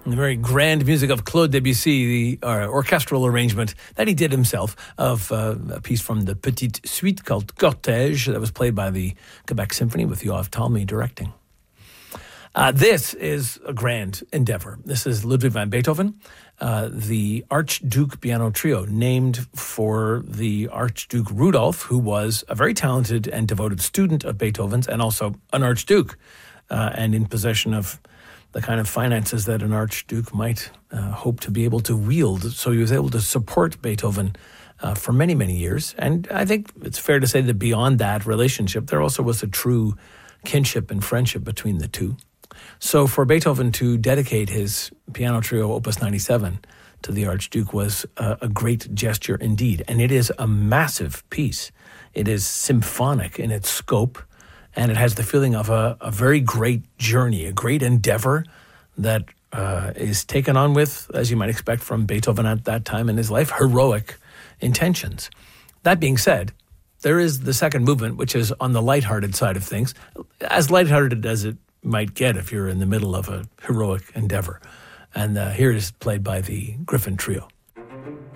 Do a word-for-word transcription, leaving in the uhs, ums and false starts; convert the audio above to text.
The very grand music of Claude Debussy, the uh, orchestral arrangement that he did himself of uh, a piece from the Petite Suite called Cortège that was played by the Quebec Symphony with Yoav Talmy directing. Uh, this is a grand endeavor. This is Ludwig van Beethoven, uh, the Archduke Piano Trio, named for the Archduke Rudolf, who was a very talented and devoted student of Beethoven's and also an Archduke, uh, and in possession of the kind of finances that an Archduke might uh, hope to be able to wield. So he was able to support Beethoven uh, for many, many years. And I think it's fair to say that beyond that relationship, there also was a true kinship and friendship between the two. So for Beethoven to dedicate his piano trio, Opus ninety-seven, to the Archduke was a, a great gesture indeed. And it is a massive piece. It is symphonic in its scope, and it has the feeling of a, a very great journey, a great endeavor that uh, is taken on with, as you might expect from Beethoven at that time in his life, heroic intentions. That being said, there is the second movement, which is on the lighthearted side of things, as lighthearted as it might get if you're in the middle of a heroic endeavor. And uh, here it is played by the Griffin Trio.